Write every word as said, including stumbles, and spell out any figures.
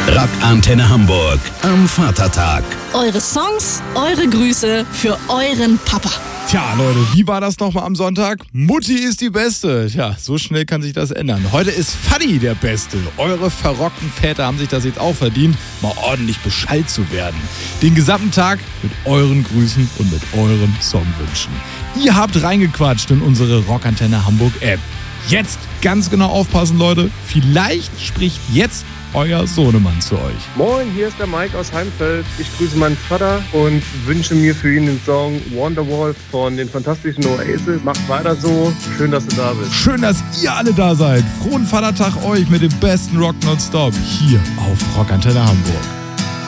Rockantenne Hamburg am Vatertag. Eure Songs, eure Grüße für euren Papa. Tja, Leute, wie war das nochmal am Sonntag? Mutti ist die Beste. Tja, so schnell kann sich das ändern. Heute ist Faddy der Beste. Eure verrockten Väter haben sich das jetzt auch verdient, mal ordentlich beschallt zu werden. Den gesamten Tag mit euren Grüßen und mit euren Songwünschen. Ihr habt reingequatscht in unsere Rockantenne Hamburg App. Jetzt ganz genau aufpassen, Leute. Vielleicht spricht jetzt euer Sohnemann zu euch. Moin, hier ist der Mike aus Heimfeld. Ich grüße meinen Vater und wünsche mir für ihn den Song Wonderwall von den fantastischen Oasis. Macht weiter so. Schön, dass du da bist. Schön, dass ihr alle da seid. Frohen Vatertag euch mit dem besten Rock Nonstop hier auf Rockantenne Hamburg.